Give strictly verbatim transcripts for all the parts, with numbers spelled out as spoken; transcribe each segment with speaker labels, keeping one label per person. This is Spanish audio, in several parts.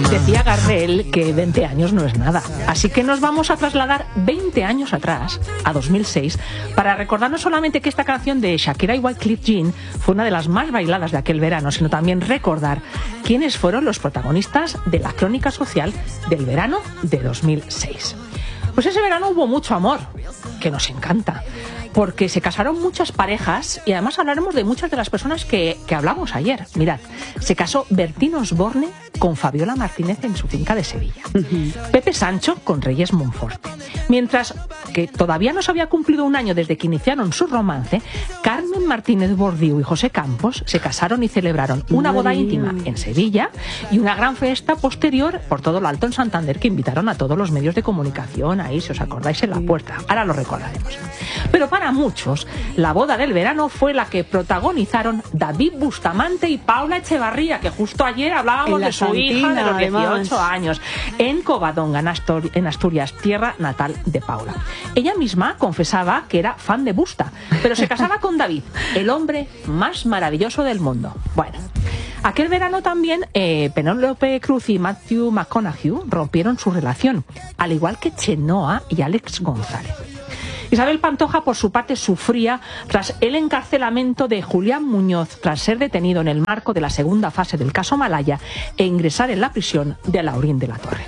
Speaker 1: Decía Gardel que veinte años no es nada. Así que nos vamos a trasladar veinte años atrás, a dos mil seis, para recordar no solamente que esta canción de Shakira y Wyclef Jean fue una de las más bailadas de aquel verano, sino también recordar quiénes fueron los protagonistas de la crónica social del verano de dos mil seis. Pues ese verano hubo mucho amor, que nos encanta, porque se casaron muchas parejas y además hablaremos de muchas de las personas que, que hablamos ayer. Mirad, se casó Bertín Osborne con Fabiola Martínez en su finca de Sevilla. Uh-huh. Pepe Sancho con Reyes Monforte. Mientras que todavía no se había cumplido un año desde que iniciaron su romance, Carmen Martínez Bordiú y José Campos se casaron y celebraron una boda íntima en Sevilla y una gran fiesta posterior por todo lo alto en Santander, que invitaron a todos los medios de comunicación ahí, si os acordáis, en la puerta. Ahora lo recordaremos. Pero para muchos, la boda del verano fue la que protagonizaron David Bustamante y Paula Echevarría, que justo ayer hablábamos de su Santina, hija de los dieciocho además. Años, en Covadonga, en Asturias, tierra natal de Paula. Ella misma confesaba que era fan de Busta, pero se casaba con David, el hombre más maravilloso del mundo. Bueno, aquel verano también eh, Penélope Cruz y Matthew McConaughey rompieron su relación, al igual que Chenoa y Alex González. Isabel Pantoja, por su parte, sufría tras el encarcelamiento de Julián Muñoz tras ser detenido en el marco de la segunda fase del caso Malaya e ingresar en la prisión de Alhaurín de la Torre.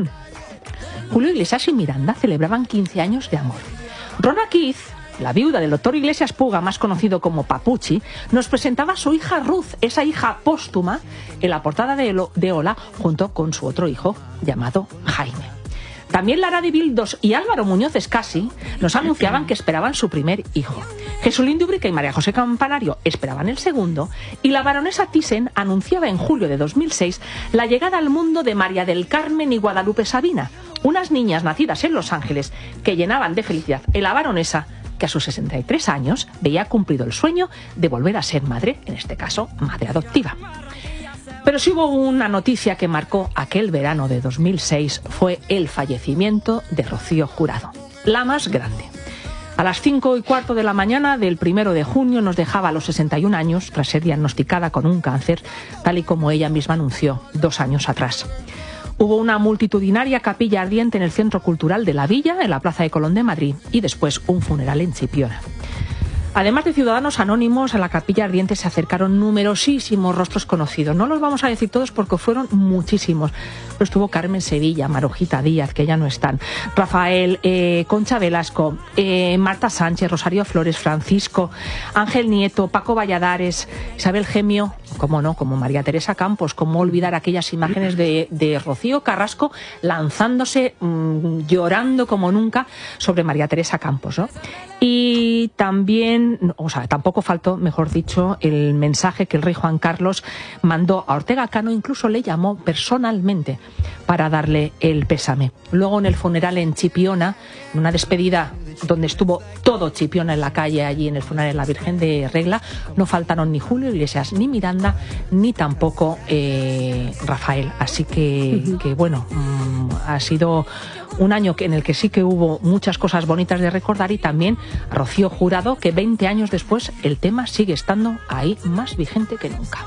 Speaker 1: Julio Iglesias y Miranda celebraban quince años de amor. Rona Keith, la viuda del doctor Iglesias Puga, más conocido como Papuchi, nos presentaba a su hija Ruth, esa hija póstuma, en la portada de, de Hola, junto con su otro hijo llamado Jaime. También Lara de Bildos y Álvaro Muñoz Escasi nos anunciaban que esperaban su primer hijo. Jesulín Dubrica y María José Campanario esperaban el segundo, y la baronesa Thyssen anunciaba en julio de dos mil seis la llegada al mundo de María del Carmen y Guadalupe Sabina, unas niñas nacidas en Los Ángeles que llenaban de felicidad a la baronesa, que a sus sesenta y tres años veía cumplido el sueño de volver a ser madre, en este caso madre adoptiva. Pero si hubo una noticia que marcó aquel verano de dos mil seis, fue el fallecimiento de Rocío Jurado, la más grande. A las cinco y cuarto de la mañana del primero de junio nos dejaba a los sesenta y un años, tras ser diagnosticada con un cáncer, tal y como ella misma anunció dos años atrás. Hubo una multitudinaria capilla ardiente en el Centro Cultural de la Villa, en la Plaza de Colón de Madrid, y después un funeral en Chipiona. Además de ciudadanos anónimos, a la capilla ardiente se acercaron numerosísimos rostros conocidos. No los vamos a decir todos porque fueron muchísimos. Pero estuvo Carmen Sevilla, Marojita Díaz, que ya no están, Rafael, eh, Concha Velasco, eh, Marta Sánchez, Rosario Flores, Francisco, Ángel Nieto, Paco Valladares, Isabel Gemio, cómo no, como María Teresa Campos. Cómo olvidar aquellas imágenes de, de Rocío Carrasco lanzándose, mmm, llorando como nunca sobre María Teresa Campos, ¿no? Y también, o sea, tampoco faltó, mejor dicho, el mensaje que el rey Juan Carlos mandó a Ortega Cano, incluso le llamó personalmente para darle el pésame. Luego en el funeral en Chipiona, en una despedida donde estuvo todo Chipiona en la calle, allí en el funeral de la Virgen de Regla, no faltaron ni Julio Iglesias, ni Miranda, ni tampoco eh, Rafael. Así que, uh-huh. que bueno, mmm, ha sido un año en el que sí que hubo muchas cosas bonitas de recordar, y también a Rocío Jurado, que veinte años después el tema sigue estando ahí más vigente que nunca.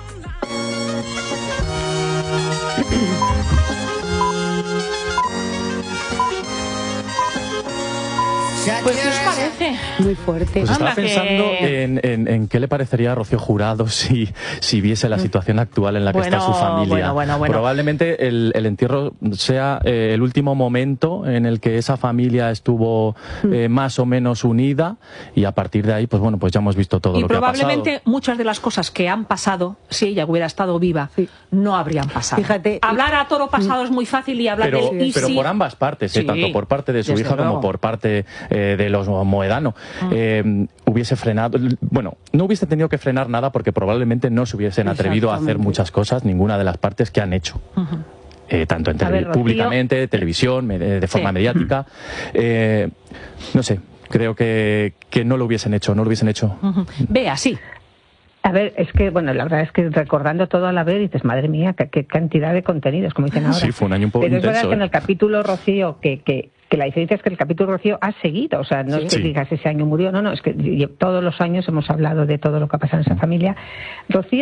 Speaker 1: Pues, ¿qué os parece?
Speaker 2: Muy fuerte.
Speaker 3: Pues estaba pensando que... en, en, en qué le parecería a Rocío Jurado si, si viese la situación actual en la que bueno, está su familia.
Speaker 1: Bueno, bueno, bueno.
Speaker 3: Probablemente el, el entierro sea eh, el último momento en el que esa familia estuvo eh, más o menos unida, y a partir de ahí, pues bueno, pues ya hemos visto todo
Speaker 1: y
Speaker 3: lo que ha pasado.
Speaker 1: Y probablemente muchas de las cosas que han pasado, si ella hubiera estado viva, sí. no habrían pasado.
Speaker 2: Fíjate,
Speaker 1: hablar a toro pasado es muy fácil, y hablar
Speaker 3: pero,
Speaker 1: del...
Speaker 3: Pero
Speaker 1: sí.
Speaker 3: por ambas partes, eh,
Speaker 1: sí.
Speaker 3: tanto por parte de su
Speaker 1: Desde
Speaker 3: hija
Speaker 1: luego.
Speaker 3: como por parte eh, de los Moedano. Mm. Eh, hubiese frenado, bueno, no hubiese tenido que frenar nada, porque probablemente no se hubiesen atrevido a hacer muchas cosas, ninguna de las partes que han hecho. Uh-huh. Eh, tanto en ver, públicamente, televisión, me, de forma sí. mediática. Eh, no sé, creo que, que no lo hubiesen hecho, no lo hubiesen hecho.
Speaker 1: Uh-huh. Vea, sí.
Speaker 2: A ver, es que, bueno, la verdad es que recordando todo a la vez dices, madre mía, qué, qué cantidad de contenidos, como dicen ahora.
Speaker 3: Sí, fue un año un poco
Speaker 2: Pero
Speaker 3: intenso.
Speaker 2: es verdad
Speaker 3: ¿eh?
Speaker 2: que en el capítulo Rocío, que, que, que la diferencia es que el capítulo Rocío ha seguido, o sea, no
Speaker 3: sí.
Speaker 2: es que
Speaker 3: sí.
Speaker 2: digas ese año murió, no, no, es que todos los años hemos hablado de todo lo que ha pasado en esa familia. Rocío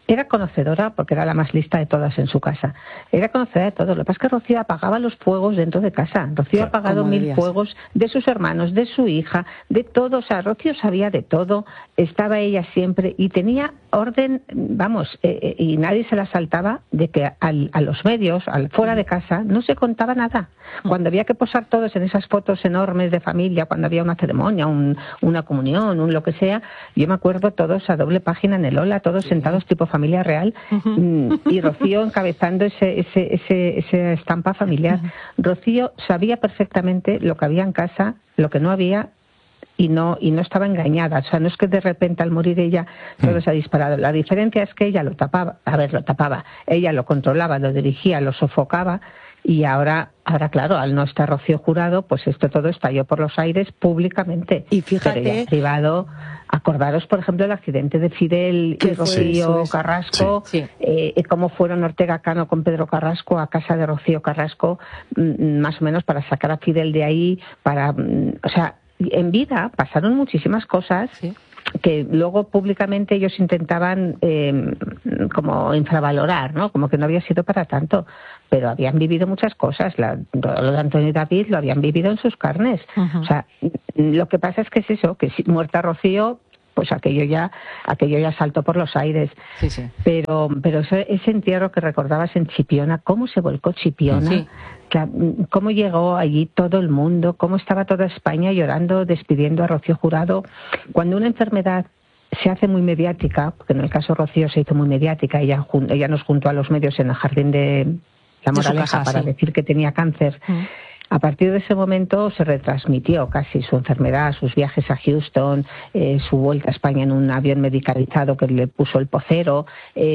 Speaker 2: era conocedora, porque era la más lista de todas en su casa. Era conocedora de todo. Lo que pasa es que Rocío apagaba los fuegos dentro de casa. Rocío ha apagado mil dirías? fuegos de sus hermanos, de su hija, de todo. O sea, Rocío sabía de todo, estaba ella siempre y tenía orden, vamos, eh, y nadie se la saltaba de que al, a los medios, al fuera de casa, no se contaba nada. Cuando había que posar todos en esas fotos enormes de familia, cuando había una ceremonia, un, una comunión, un lo que sea, yo me acuerdo todos a doble página en el Ola, todos sí. sentados tipo familia real, uh-huh. y Rocío encabezando ese, ese, ese, esa estampa familiar. Uh-huh. Rocío sabía perfectamente lo que había en casa, lo que no había, y no y no estaba engañada. O sea, no es que de repente al morir ella todo se ha disparado. La diferencia es que ella lo tapaba, a ver, lo tapaba, ella lo controlaba, lo dirigía, lo sofocaba, y ahora, ahora claro, al no estar Rocío Jurado, pues esto todo estalló por los aires públicamente.
Speaker 4: Y fíjate...
Speaker 2: Pero ya en privado, acordaros, por ejemplo, el accidente de Fidel y Rocío sí, Carrasco, sí. eh, cómo fueron Ortega Cano con Pedro Carrasco a casa de Rocío Carrasco, más o menos para sacar a Fidel de ahí, para... O sea, en vida pasaron muchísimas cosas... Sí. que luego públicamente ellos intentaban eh, como infravalorar, ¿no? Como que no había sido para tanto, pero habían vivido muchas cosas. La, lo de Antonio y David lo habían vivido en sus carnes. Uh-huh. O sea, lo que pasa es que es eso, que si muerta Rocío, pues aquello ya aquello ya saltó por los aires. Sí, sí. Pero pero ese, ese entierro que recordabas en Chipiona, cómo se volcó Chipiona, sí. que, cómo llegó allí todo el mundo, cómo estaba toda España llorando, despidiendo a Rocío Jurado. Cuando una enfermedad se hace muy mediática, porque en el caso de Rocío se hizo muy mediática, ella, ella nos juntó a los medios en el jardín de La Moraleja para sí. decir que tenía cáncer. Mm. A partir de ese momento se retransmitió casi su enfermedad, sus viajes a Houston, eh, su vuelta a España en un avión medicalizado que le puso el pocero,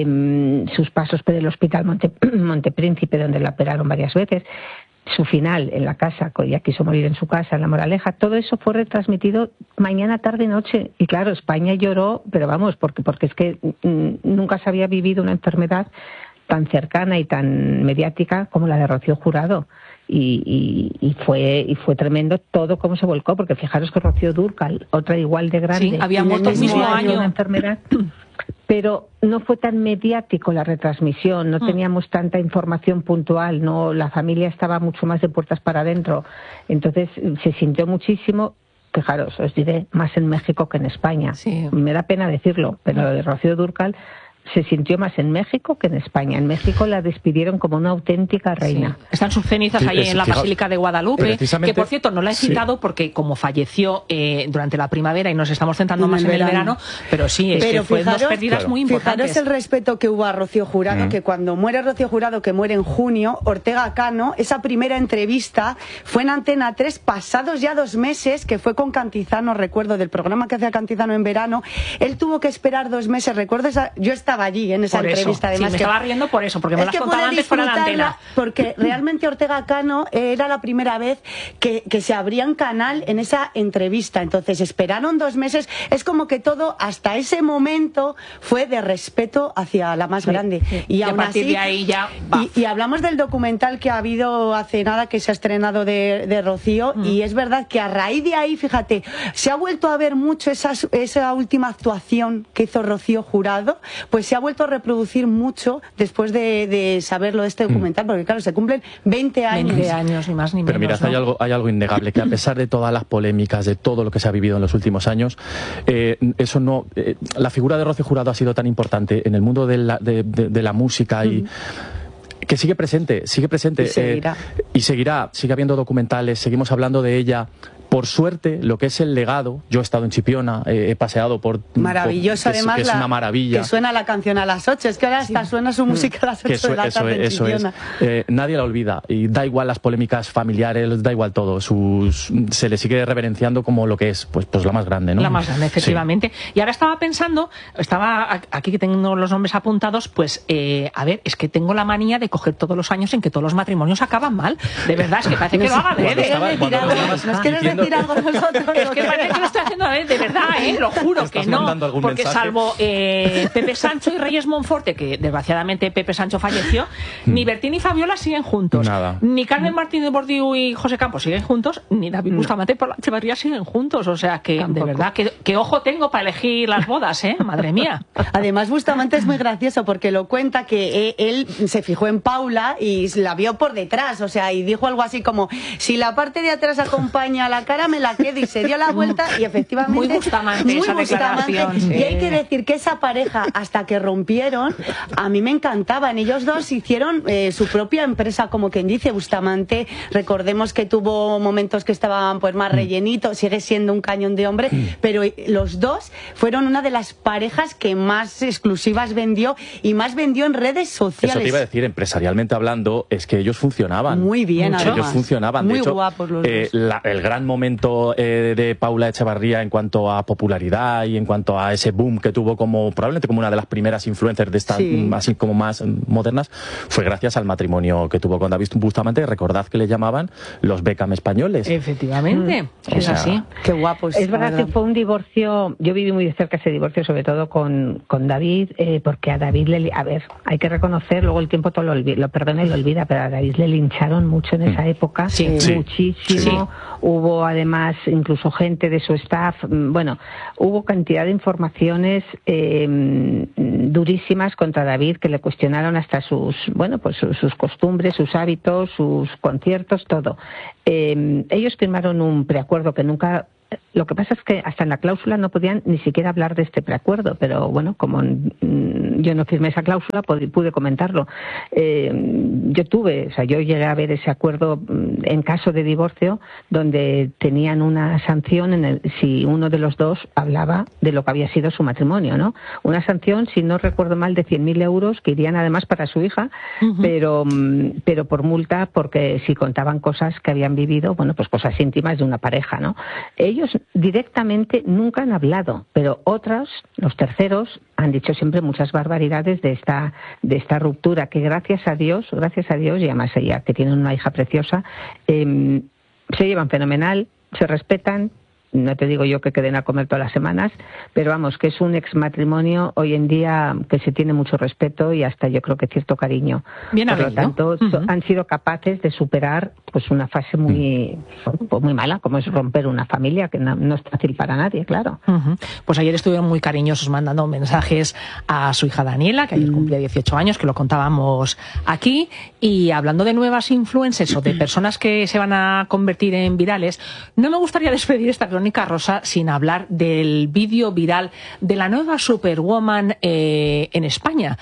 Speaker 2: eh, sus pasos por el hospital Monte, Montepríncipe, donde la operaron varias veces, su final en la casa, que ella quiso morir en su casa, en La Moraleja. Todo eso fue retransmitido mañana, tarde y noche. Y claro, España lloró, pero vamos, porque, porque es que mm, nunca se había vivido una enfermedad tan cercana y tan mediática como la de Rocío Jurado. Y, y, y fue y fue tremendo todo cómo se volcó, porque fijaros que Rocío Dúrcal, otra igual de grande,
Speaker 1: sí, había muerto el mismo año,
Speaker 2: una enfermedad, pero no fue tan mediático la retransmisión, no mm. teníamos tanta información puntual, no, la familia estaba mucho más de puertas para adentro, entonces se sintió muchísimo. Fijaros, os diré, más en México que en España. Sí. Me da pena decirlo, pero lo de Rocío Dúrcal se sintió más en México que en España. En México la despidieron como una auténtica reina.
Speaker 1: Sí. Están sus cenizas sí, ahí en la fijaos, Basílica de Guadalupe, que por cierto no la he citado sí. porque como falleció eh, durante la primavera y nos estamos centrando en más en el verano, verano pero sí, es pero que fue dos pérdidas claro. muy importantes.
Speaker 4: Fijaros el respeto que hubo a Rocío Jurado, mm. que cuando muere Rocío Jurado, que muere en junio, Ortega Cano, esa primera entrevista fue en Antena tres, pasados ya dos meses, que fue con Cantizano, recuerdo, del programa que hacía Cantizano en verano. Él tuvo que esperar dos meses, recuerdo, esa, yo estaba allí en esa por entrevista.
Speaker 1: Eso.
Speaker 4: Además,
Speaker 1: sí, me
Speaker 4: que
Speaker 1: estaba riendo por eso, porque me lo has contado antes para la antena.
Speaker 4: Porque realmente Ortega Cano era la primera vez que, que se abría un canal en esa entrevista. Entonces esperaron dos meses. Es como que todo hasta ese momento fue de respeto hacia la más sí, grande.
Speaker 1: Sí. Y, y aún a partir así, de ahí ya va.
Speaker 4: Y, y hablamos del documental que ha habido hace nada, que se ha estrenado de, de Rocío, mm. y es verdad que a raíz de ahí, fíjate, se ha vuelto a ver mucho esa, esa última actuación que hizo Rocío Jurado, pues se ha vuelto a reproducir mucho después de, de saberlo de este documental, porque claro, se cumplen veinte años.
Speaker 1: veinte años, ni más ni menos.
Speaker 3: Pero mirad,
Speaker 1: ¿no?
Speaker 3: hay algo, hay algo innegable, que a pesar de todas las polémicas, de todo lo que se ha vivido en los últimos años, eh, eso no, eh, la figura de Rocío Jurado ha sido tan importante en el mundo de la, de, de, de la música y... Mm. que sigue presente, sigue presente.
Speaker 4: Y seguirá.
Speaker 3: Eh, y seguirá, sigue habiendo documentales, seguimos hablando de ella. Por suerte, lo que es el legado, yo he estado en Chipiona, eh, he paseado por...
Speaker 4: Maravilloso,
Speaker 3: por, que
Speaker 4: además,
Speaker 3: es, que es una maravilla.
Speaker 4: Que suena la canción a las ocho, es que ahora hasta sí. suena su música a las ocho eso, de la
Speaker 3: eso,
Speaker 4: tarde
Speaker 3: eso
Speaker 4: en Chipiona.
Speaker 3: Es. Eh, nadie la olvida, y da igual las polémicas familiares, da igual todo, sus, se le sigue reverenciando como lo que es, pues, pues la más grande, ¿no?
Speaker 1: La más grande, efectivamente. Sí. Y ahora estaba pensando, estaba aquí que tengo los nombres apuntados, pues, eh, a ver, es que tengo la manía de coger todos los años en que todos los matrimonios acaban mal. De verdad, es que parece que lo haga de...
Speaker 4: Cuando estaba, cuando decir algo nosotros.
Speaker 1: Es que parece que lo estoy haciendo de verdad, ¿eh? Lo juro que no. Porque
Speaker 3: mensaje?
Speaker 1: salvo eh, Pepe Sancho y Reyes Monforte, que desgraciadamente Pepe Sancho falleció, mm. ni Bertín y Fabiola siguen juntos.
Speaker 3: Nada.
Speaker 1: Ni Carmen Martínez Bordiú y José Campos siguen juntos, ni David Bustamante y Paula Echevarría siguen juntos. O sea que, Tampoco. de verdad, que, que ojo tengo para elegir las bodas, ¿eh? Madre mía.
Speaker 4: Además, Bustamante es muy gracioso porque lo cuenta que él se fijó en Paula y la vio por detrás, o sea, y dijo algo así como, si la parte de atrás acompaña a la cara, me la quedo, y se dio la vuelta y efectivamente...
Speaker 1: Muy Bustamante muy esa
Speaker 4: Bustamante.
Speaker 1: declaración. Sí.
Speaker 4: Y hay que decir que esa pareja, hasta que rompieron, a mí me encantaban. Ellos dos hicieron eh, su propia empresa, como quien dice. Bustamante, recordemos que tuvo momentos que estaban pues más rellenitos, sigue siendo un cañón de hombre, pero los dos fueron una de las parejas que más exclusivas vendió y más vendió en redes sociales.
Speaker 3: Eso te iba a decir, empresarialmente hablando, es que ellos funcionaban.
Speaker 4: Muy bien,
Speaker 3: Mucho. Ellos funcionaban.
Speaker 4: Muy
Speaker 3: de hecho,
Speaker 4: guapos los
Speaker 3: eh,
Speaker 4: dos.
Speaker 3: La, el gran momento eh, de Paula Echevarría en cuanto a popularidad y en cuanto a ese boom que tuvo como probablemente como una de las primeras influencers de estas sí. así como más modernas, fue gracias al matrimonio que tuvo con David Bustamante. Recordad que le llamaban los Beckham españoles.
Speaker 1: Efectivamente, mm. es
Speaker 3: o sea,
Speaker 1: así.
Speaker 4: Qué guapos.
Speaker 2: Es verdad que fue un divorcio, yo viví muy de cerca ese divorcio, sobre todo con, con David, eh, porque a David le, a ver, hay que reconocer, luego el tiempo todo lo, olvida, lo perdona y lo olvida, pero a David le lincharon mucho en esa época,
Speaker 1: sí.
Speaker 2: Sí. muchísimo. Sí. Hubo además incluso gente de su staff, bueno, hubo cantidad de informaciones eh, durísimas contra David que le cuestionaron hasta sus, bueno, pues sus, sus costumbres, sus hábitos, sus conciertos, todo. Eh, ellos firmaron un preacuerdo que nunca... Lo que pasa es que hasta en la cláusula no podían ni siquiera hablar de este preacuerdo, pero bueno, como mm, yo no firmé esa cláusula, pude, pude comentarlo. Eh, yo tuve, o sea, yo llegué a ver ese acuerdo mm, en caso de divorcio, donde tenían una sanción en el, si uno de los dos hablaba de lo que había sido su matrimonio, ¿no? Una sanción, si no recuerdo mal, de cien mil euros, que irían además para su hija, uh-huh. pero, mm, pero por multa, porque si contaban cosas que habían vivido, bueno, pues cosas íntimas de una pareja, ¿no? Ellos Ellos directamente nunca han hablado, pero otros, los terceros, han dicho siempre muchas barbaridades de esta de esta ruptura, que gracias a Dios, gracias a Dios, y además ella, que tiene una hija preciosa, eh, se llevan fenomenal, se respetan. No te digo yo que queden a comer todas las semanas, pero vamos, que es un exmatrimonio hoy en día que se tiene mucho respeto y hasta yo creo que cierto cariño.
Speaker 1: Bien
Speaker 2: Por
Speaker 1: habido.
Speaker 2: lo tanto, uh-huh. han sido capaces de superar pues una fase muy pues, muy mala, como es romper una familia, que no, no es fácil para nadie, claro.
Speaker 1: Uh-huh. Pues ayer estuvieron muy cariñosos mandando mensajes a su hija Daniela, que ayer cumplía dieciocho años, que lo contábamos aquí, y hablando de nuevas influencers o de personas que se van a convertir en virales, no me gustaría despedir esta Crónica Rosa sin hablar del vídeo viral de la nueva Superwoman eh, en España.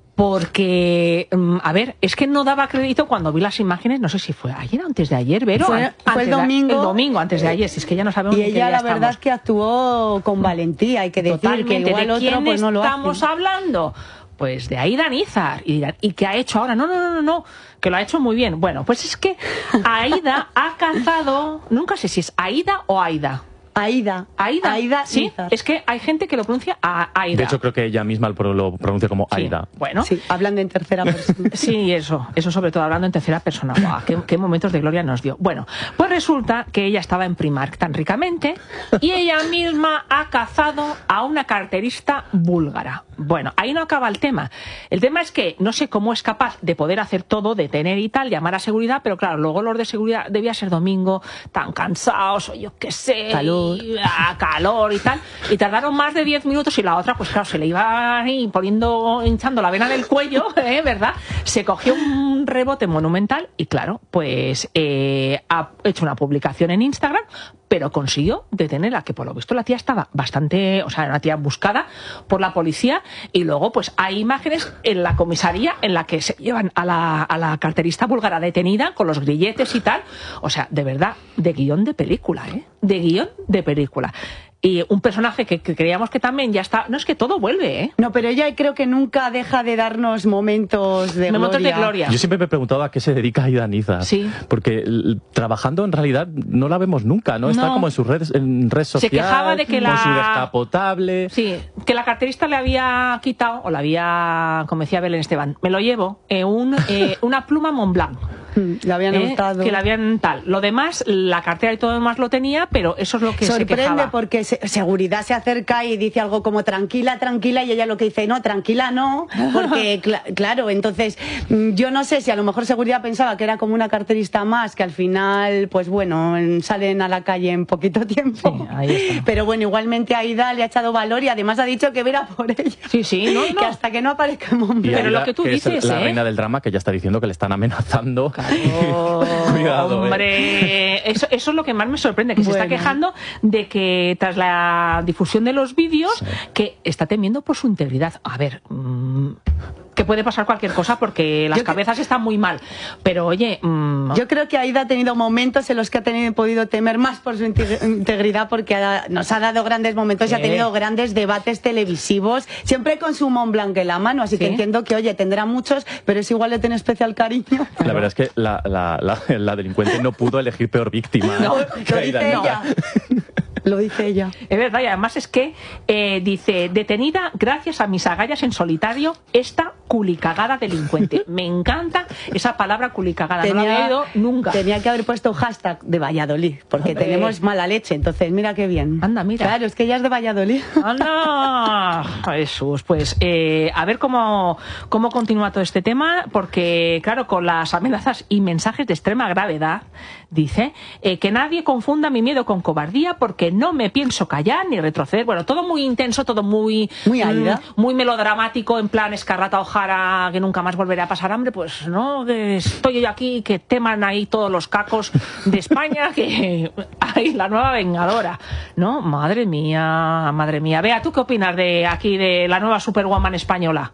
Speaker 1: Porque, a ver, es que no daba crédito cuando vi las imágenes, no sé si fue ayer o antes de ayer, Vero.
Speaker 4: Fue, fue el domingo.
Speaker 1: De, el domingo antes de ayer, si es que ya no sabemos.
Speaker 4: Y ella, la
Speaker 1: estamos.
Speaker 4: verdad, es que actuó con valentía, hay que decir.
Speaker 1: Totalmente.
Speaker 4: Que igual
Speaker 1: ¿De
Speaker 4: otro
Speaker 1: quién
Speaker 4: pues no lo
Speaker 1: estamos
Speaker 4: hace.
Speaker 1: hablando? Pues de Aida Nízar. Y dirán, ¿y qué ha hecho ahora? No, no, no, no, no, que lo ha hecho muy bien. Bueno, pues es que Aida ha cazado, nunca sé si es Aida o Aida.
Speaker 4: Aida.
Speaker 1: Aida.
Speaker 4: Aida
Speaker 1: sí,
Speaker 4: Nízar.
Speaker 1: es que hay gente que lo pronuncia a Aida.
Speaker 3: De hecho, creo que ella misma lo pronuncia como
Speaker 1: sí.
Speaker 3: Aida.
Speaker 1: Bueno.
Speaker 4: Sí, hablando en tercera persona.
Speaker 1: Sí, eso. Eso sobre todo hablando en tercera persona. ¡Wow! ¿Qué, qué momentos de gloria nos dio? Bueno, pues resulta que ella estaba en Primark tan ricamente y ella misma ha cazado a una carterista búlgara. Bueno, ahí no acaba el tema. El tema es que no sé cómo es capaz de poder hacer todo, detener y tal, llamar a seguridad, pero claro, luego los de seguridad debía ser domingo, tan cansados, o yo qué sé,
Speaker 4: calor.
Speaker 1: Y, a calor y tal, y tardaron más de diez minutos y la otra, pues claro, se le iba ahí poniendo, hinchando la vena del cuello, ¿eh? ¿Verdad? Se cogió un rebote monumental y claro, pues eh, ha hecho una publicación en Instagram, pero consiguió detenerla, que por lo visto la tía estaba bastante, o sea, una tía buscada por la policía, y luego pues hay imágenes en la comisaría en la que se llevan a la, a la carterista búlgara detenida con los grilletes y tal, o sea, de verdad, de guión de película, ¿eh? De guión de película. Y un personaje que, que creíamos que también ya está... No, es que todo vuelve, ¿eh?
Speaker 4: No, pero ella creo que nunca deja de darnos momentos de
Speaker 1: momentos
Speaker 4: gloria.
Speaker 1: de gloria.
Speaker 3: Yo siempre me he preguntado a qué se dedica Aida Nízar.
Speaker 1: Sí.
Speaker 3: Porque trabajando en realidad no la vemos nunca, ¿no? Está
Speaker 1: no.
Speaker 3: como en su red, en red social.
Speaker 1: Se quejaba de que
Speaker 3: con
Speaker 1: la...
Speaker 3: su descapotable.
Speaker 1: Sí, que la carterista le había quitado, o la había, como decía Belén Esteban, me lo llevo, eh, un, eh, una pluma Montblanc.
Speaker 4: Le habían
Speaker 1: ¿eh?
Speaker 4: hurtado.
Speaker 1: Que le habían tal. Lo demás, la cartera y todo lo demás lo tenía, pero eso es lo que
Speaker 4: sorprende
Speaker 1: se quejaba.
Speaker 4: porque se, seguridad se acerca y dice algo como tranquila, tranquila, y ella lo que dice, no, tranquila no, porque cl claro, entonces yo no sé si a lo mejor seguridad pensaba que era como una carterista más, que al final, pues bueno, salen a la calle en poquito tiempo.
Speaker 1: Sí, ahí está.
Speaker 4: Pero bueno, igualmente Aida le ha echado valor y además ha dicho que verá por ella.
Speaker 1: Sí, sí, no, no.
Speaker 4: Que hasta que no aparezca el momento.
Speaker 3: Y
Speaker 1: Pero
Speaker 3: Aida,
Speaker 1: lo que tú
Speaker 3: que
Speaker 1: dices,
Speaker 3: es la
Speaker 1: ¿eh?
Speaker 3: reina del drama, que ya está diciendo que le están amenazando.
Speaker 1: Claro.
Speaker 3: Cuidado,
Speaker 1: hombre,
Speaker 3: eh.
Speaker 1: eso, eso es lo que más me sorprende, que
Speaker 4: Bueno.
Speaker 1: se está quejando de que tras la difusión de los vídeos,
Speaker 3: Sí.
Speaker 1: que está temiendo por su integridad. A ver, mmm, que puede pasar cualquier cosa porque las
Speaker 4: Yo
Speaker 1: cabezas que... están muy mal, pero oye... Mmm...
Speaker 4: Yo creo que Aida ha tenido momentos en los que ha tenido, podido temer más por su integridad, porque ha, nos ha dado grandes momentos
Speaker 1: ¿Qué?
Speaker 4: y ha tenido grandes debates televisivos, siempre con su Mont Blanc en la mano, así
Speaker 1: ¿Sí?
Speaker 4: que entiendo que, oye, tendrá muchos, pero es igual le tiene especial cariño.
Speaker 3: La verdad es que la, la, la, la delincuente no pudo elegir peor víctima.
Speaker 4: No,
Speaker 3: ¿eh?
Speaker 4: lo
Speaker 3: Que Aida,
Speaker 4: dice
Speaker 3: no.
Speaker 4: ella. Lo dice ella.
Speaker 1: Es verdad, y además es que eh, dice, detenida gracias a mis agallas en solitario, esta culicagada delincuente. Me encanta esa palabra culicagada, no la había oído nunca.
Speaker 4: Tenía que haber puesto hashtag de Valladolid, porque
Speaker 1: Hombre.
Speaker 4: tenemos mala leche, entonces mira qué bien.
Speaker 1: Anda, mira.
Speaker 4: Claro, es que ella es de Valladolid.
Speaker 1: ¡Anda! Jesús, pues eh, a ver cómo, cómo continúa todo este tema, porque claro, con las amenazas y mensajes de extrema gravedad, dice, eh, que nadie confunda mi miedo con cobardía, porque no me pienso callar ni retroceder. Bueno, todo muy intenso, todo muy...
Speaker 4: Muy Aida.
Speaker 1: mm, muy melodramático, en plan Escarlata O'Hara, que nunca más volveré a pasar hambre, pues no, que estoy yo aquí, que teman ahí todos los cacos de España, que hay la nueva vengadora, ¿no? Madre mía, madre mía. Bea, ¿tú qué opinas de aquí, de la nueva Superwoman española?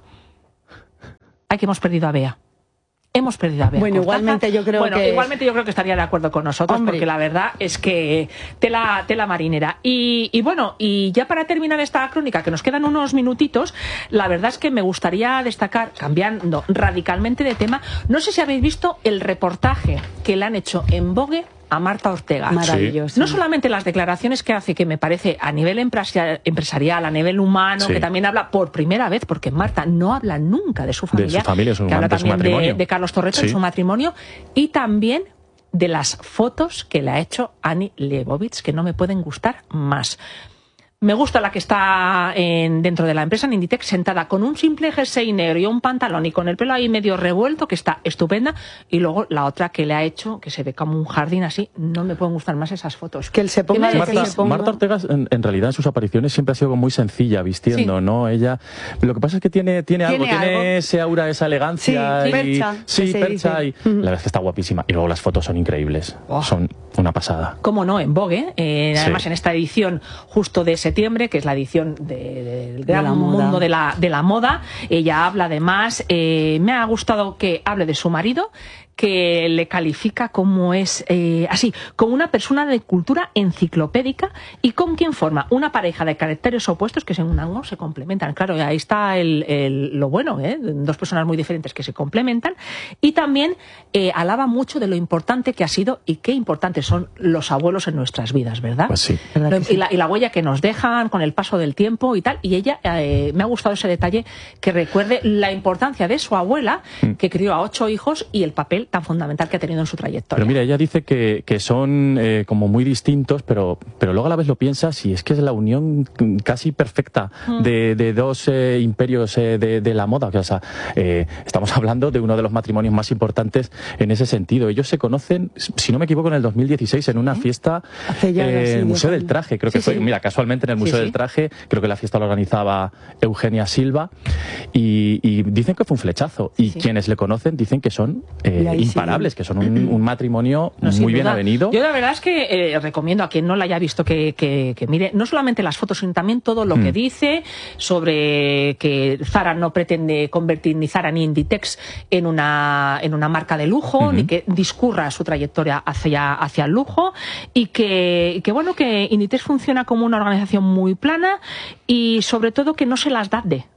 Speaker 1: Ay, que hemos perdido a Bea. Hemos perdido a Bea.
Speaker 4: Bueno,
Speaker 1: Cortázar.
Speaker 4: igualmente yo creo
Speaker 1: bueno,
Speaker 4: que...
Speaker 1: igualmente yo creo que estaría de acuerdo con nosotros,
Speaker 4: Hombre.
Speaker 1: porque la verdad es que tela, tela marinera. Y, y bueno, y ya para terminar esta crónica, que nos quedan unos minutitos, la verdad es que me gustaría destacar, cambiando radicalmente de tema, no sé si habéis visto el reportaje que le han hecho en Vogue a Marta Ortega.
Speaker 4: Maravilloso.
Speaker 1: No solamente las declaraciones que hace, que me parece a nivel empresarial, empresarial a nivel humano,
Speaker 3: Sí.
Speaker 1: que también habla por primera vez, porque Marta no habla nunca de su familia,
Speaker 3: De su familia, su-
Speaker 1: que habla
Speaker 3: de su
Speaker 1: también de,
Speaker 3: matrimonio.
Speaker 1: de Carlos Torreto, de
Speaker 3: Sí.
Speaker 1: su matrimonio, y también de las fotos que le ha hecho Annie Leibovitz, que no me pueden gustar más. Me gusta la que está en, dentro de la empresa, en Inditex, sentada con un simple jersey negro y un pantalón y con el pelo ahí medio revuelto, que está estupenda. Y luego la otra que le ha hecho, que se ve como un jardín así, no me pueden gustar más esas fotos.
Speaker 4: Que él se ponga
Speaker 1: ¿Qué me
Speaker 4: de
Speaker 1: decís?
Speaker 3: Marta,
Speaker 4: se ponga.
Speaker 3: Marta Ortega, en, en realidad, en sus apariciones siempre ha sido muy sencilla, vistiendo,
Speaker 1: Sí.
Speaker 3: ¿no? Ella, lo que pasa es que tiene, tiene, algo,
Speaker 4: Tiene
Speaker 3: tiene
Speaker 4: algo.
Speaker 3: ese aura, esa elegancia.
Speaker 4: Sí,
Speaker 3: y,
Speaker 4: percha,
Speaker 3: sí,
Speaker 4: que se
Speaker 3: percha.
Speaker 4: dice.
Speaker 3: Y, la verdad es que está guapísima. Y luego las fotos son increíbles.
Speaker 1: Oh.
Speaker 3: Son una pasada.
Speaker 1: Cómo no, en Vogue, eh,
Speaker 3: Sí.
Speaker 1: además en esta edición justo de septiembre, que es la edición de- de- del gran
Speaker 4: la moda.
Speaker 1: mundo de la, de la moda. Ella habla además, eh, me ha gustado que hable de su marido, que le califica como es, eh, así, como una persona de cultura enciclopédica y con quien forma una pareja de caracteres opuestos que según algo se complementan. Claro, ahí está el, el- lo bueno, ¿eh? Dos personas muy diferentes que se complementan. Y también eh, alaba mucho de lo importante que ha sido y qué importantes son los abuelos en nuestras vidas, ¿verdad?
Speaker 3: Pues sí.
Speaker 4: ¿Verdad que
Speaker 1: Lo-
Speaker 4: sí?
Speaker 1: y, la, y la huella que nos dejan con el paso del tiempo y tal. Y ella, eh, me ha gustado ese detalle, que recuerde la importancia de su abuela, que crió a ocho hijos, y el papel tan fundamental que ha tenido en su trayectoria.
Speaker 3: Pero mira, ella dice que, que son eh, como muy distintos, pero, pero luego a la vez lo piensas y es que es la unión casi perfecta de, de dos eh, imperios eh, de, de la moda. O sea, eh, estamos hablando de uno de los matrimonios más importantes en ese sentido. Ellos se conocen, si no me equivoco, en el dos mil dieciséis en una fiesta
Speaker 4: Hace ya
Speaker 3: eh,
Speaker 4: casi
Speaker 3: en el
Speaker 4: diez
Speaker 3: Museo del
Speaker 4: años.
Speaker 3: Traje, creo que
Speaker 1: Sí,
Speaker 3: fue.
Speaker 1: sí.
Speaker 3: Mira, casualmente en el
Speaker 1: Sí,
Speaker 3: Museo
Speaker 1: sí.
Speaker 3: del Traje, creo que la fiesta la organizaba Eugenia Silva y, y dicen que fue un flechazo. Y
Speaker 1: Sí.
Speaker 3: quienes le conocen dicen que son eh,
Speaker 4: Y ahí sí.
Speaker 3: imparables, que son un, un matrimonio
Speaker 1: No, sin
Speaker 3: muy bien
Speaker 1: duda.
Speaker 3: avenido.
Speaker 1: Yo la verdad es que eh, recomiendo a quien no la haya visto que, que, que mire no solamente las fotos, sino también todo lo
Speaker 3: Mm.
Speaker 1: que dice sobre que Zara no pretende convertir ni Zara ni Inditex en una, en una marca de lujo,
Speaker 3: Ujú.
Speaker 1: ni que discurra su trayectoria hacia, hacia el lujo, y que, y que bueno, que Inditex funciona como una organización muy plana y sobre todo que no se las da de.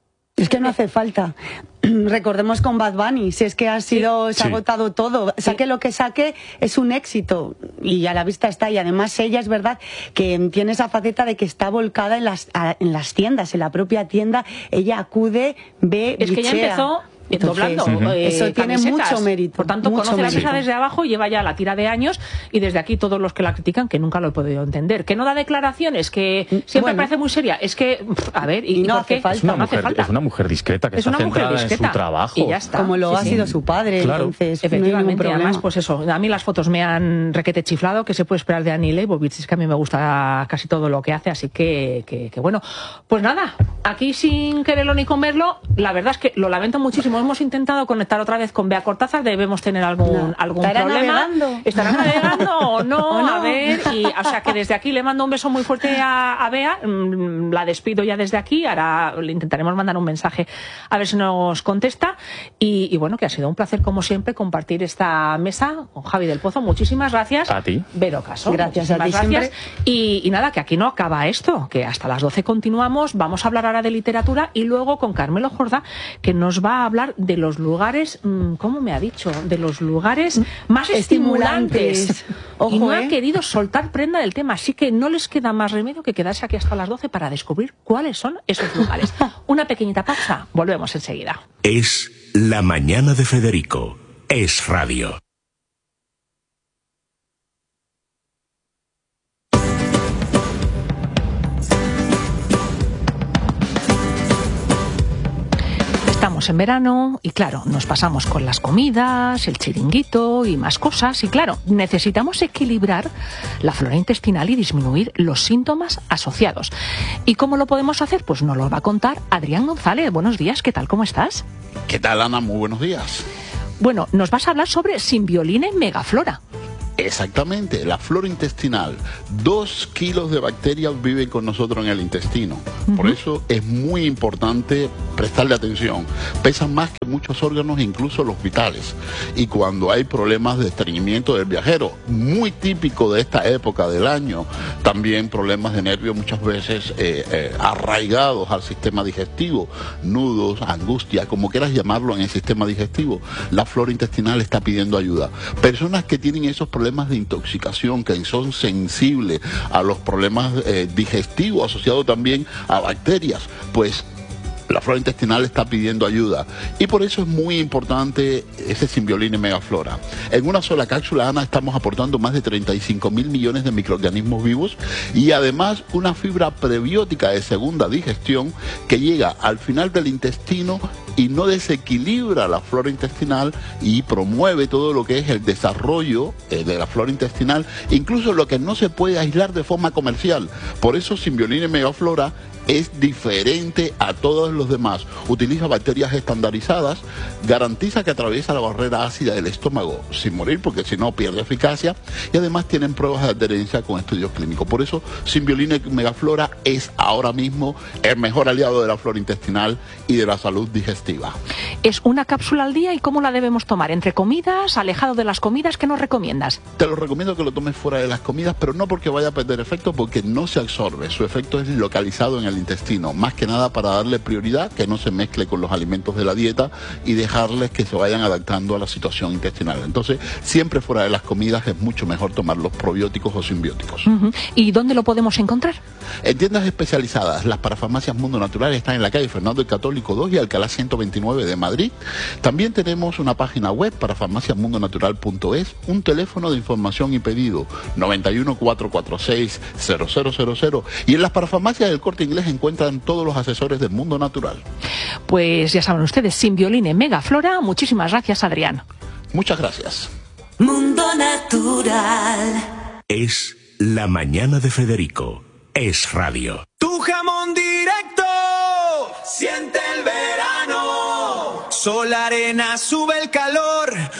Speaker 4: Es que no hace falta. Recordemos con Bad Bunny, si es que ha sido, se ha
Speaker 3: Sí.
Speaker 4: agotado todo. Saque lo que saque, es un éxito. Y a la vista está. Y además ella es verdad que tiene esa faceta de que está volcada en las, a- en las tiendas, en la propia tienda. Ella acude, ve,
Speaker 1: Es que ella
Speaker 4: bichea.
Speaker 1: empezó Entonces, doblando. Eh,
Speaker 4: eso tiene
Speaker 1: camisetas.
Speaker 4: mucho mérito.
Speaker 1: Por tanto,
Speaker 4: mucho
Speaker 1: conoce
Speaker 4: mérito.
Speaker 1: la mesa desde abajo, lleva ya la tira de años y desde aquí todos los que la critican, que nunca lo he podido entender. Que no da declaraciones, que siempre
Speaker 4: bueno,
Speaker 1: parece muy seria. Es que, a ver, ¿y,
Speaker 4: y no
Speaker 1: ¿y por
Speaker 4: hace
Speaker 1: qué?
Speaker 4: falta.
Speaker 3: Es una,
Speaker 1: no hace
Speaker 3: mujer,
Speaker 1: falta.
Speaker 3: es una mujer discreta que
Speaker 1: Es
Speaker 3: está
Speaker 1: una mujer
Speaker 3: centrada
Speaker 1: discreta.
Speaker 3: en su trabajo.
Speaker 1: Y ya está.
Speaker 4: Como lo
Speaker 1: Sí,
Speaker 4: ha
Speaker 1: sí.
Speaker 4: sido su padre,
Speaker 3: Claro.
Speaker 4: entonces
Speaker 1: Efectivamente,
Speaker 4: no hay ningún problema.
Speaker 1: además, pues eso, a mí las fotos me han requete chiflado, que se puede esperar de Annie Leibovitz, es que a mí me gusta casi todo lo que hace, así que, que, que bueno, pues nada, aquí sin quererlo ni comerlo, la verdad es que lo lamento muchísimo, hemos intentado conectar otra vez con Bea Cortázar, debemos tener algún,
Speaker 4: No.
Speaker 1: algún
Speaker 4: ¿Estará
Speaker 1: problema.
Speaker 4: navegando?
Speaker 1: ¿Estará navegando o no?
Speaker 4: ¿O no?
Speaker 1: A ver, y, o sea que desde aquí le mando un beso muy fuerte a, a Bea, mm, la despido ya desde aquí, ahora le intentaremos mandar un mensaje a ver si nos contesta, y, y bueno, que ha sido un placer como siempre compartir esta mesa con Javi del Pozo, muchísimas gracias.
Speaker 3: A ti.
Speaker 1: Vero Caso.
Speaker 4: Gracias a ti
Speaker 1: gracias. Y, y nada, que aquí no acaba esto, que hasta las doce continuamos, vamos a hablar ahora de literatura y luego con Carmelo Jordá, que nos va a hablar de los lugares, ¿cómo me ha dicho? De los lugares más estimulantes.
Speaker 4: Estimulantes. Ojo,
Speaker 1: y no
Speaker 4: ¿eh?
Speaker 1: ha querido soltar prenda del tema, así que no les queda más remedio que quedarse aquí hasta las doce para descubrir cuáles son esos lugares. Una pequeñita pausa, volvemos enseguida.
Speaker 5: Es La Mañana de Federico. Es radio.
Speaker 1: Estamos en verano y claro, nos pasamos con las comidas, el chiringuito y más cosas y claro, necesitamos equilibrar la flora intestinal y disminuir los síntomas asociados. ¿Y cómo lo podemos hacer? Pues nos lo va a contar Adrián González. Buenos días, ¿qué tal? ¿Cómo estás?
Speaker 6: ¿Qué tal, Ana? Muy buenos días.
Speaker 1: Bueno, nos vas a hablar sobre Simbioline Megaflora.
Speaker 6: Exactamente, la flora intestinal. Dos kilos de bacterias viven con nosotros en el intestino. Por uh-huh. eso es muy importante prestarle atención. Pesan más que muchos órganos, incluso los vitales. Y cuando hay problemas de estreñimiento del viajero, muy típico de esta época del año, también problemas de nervios muchas veces eh, eh, arraigados al sistema digestivo, nudos, angustia, como quieras llamarlo en el sistema digestivo, la flora intestinal está pidiendo ayuda. Personas que tienen esos problemas de intoxicación, que son sensibles a los problemas eh, digestivos asociados también a bacterias, pues la flora intestinal está pidiendo ayuda y por eso es muy importante ese Simbioline Megaflora. En una sola cápsula, Ana, estamos aportando más de treinta y cinco mil millones de microorganismos vivos y además una fibra prebiótica de segunda digestión que llega al final del intestino y no desequilibra la flora intestinal y promueve todo lo que es el desarrollo eh, de la flora intestinal, incluso lo que no se puede aislar de forma comercial. Por eso Simbioline Megaflora es diferente a todos los demás. Utiliza bacterias estandarizadas, garantiza que atraviesa la barrera ácida del estómago sin morir, porque si no pierde eficacia, y además tienen pruebas de adherencia con estudios clínicos. Por eso Simbioline Megaflora es ahora mismo el mejor aliado de la flora intestinal y de la salud digestiva.
Speaker 1: Es una cápsula al día, ¿y cómo la debemos tomar? ¿Entre comidas, alejado de las comidas? ¿Qué nos recomiendas?
Speaker 6: Te lo recomiendo que lo tomes fuera de las comidas, pero no porque vaya a perder efecto, porque no se absorbe. Su efecto es localizado en el intestino, más que nada para darle prioridad, que no se mezcle con los alimentos de la dieta y dejarles que se vayan adaptando a la situación intestinal. Entonces, siempre fuera de las comidas es mucho mejor tomar los probióticos o simbióticos.
Speaker 1: Uh-huh. ¿Y dónde lo podemos encontrar?
Speaker 6: En tiendas especializadas. Las parafarmacias Mundo Natural están en la calle Fernando el Católico dos y Alcalá ciento veintinueve de Madrid. También tenemos una página web, parafarmacias mundo natural punto es, un teléfono de información y pedido, noventa y uno, cuatrocientos cuarenta y seis, cero cero cero cero. Y en las parafarmacias del Corte Inglés encuentran todos los asesores del Mundo Natural.
Speaker 1: Pues ya saben ustedes, Simbioline Megaflora. Muchísimas gracias, Adrián.
Speaker 6: Muchas gracias.
Speaker 7: Mundo Natural.
Speaker 5: Es La Mañana de Federico. Es radio.
Speaker 8: Tu jamón directo siente el verano. Sol, arena, sube el calor.